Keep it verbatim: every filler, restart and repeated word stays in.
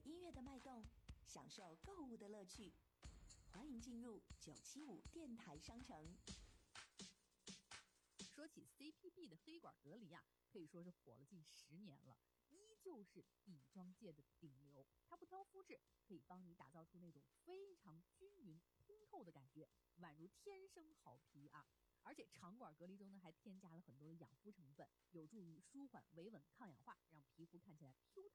音乐的脉动，享受购物的乐趣。欢迎进入九七五电台商城。 说起 C P B 的黑管隔离啊，可以说是火了近十年了，依旧是底妆界的顶流。它不挑肤质，可以帮你打造出那种非常均匀通透的感觉，宛如天生好皮啊！而且长管隔离中呢，还添加了很多的养肤成分，有助于舒缓维稳抗氧化，让皮肤看起来 Q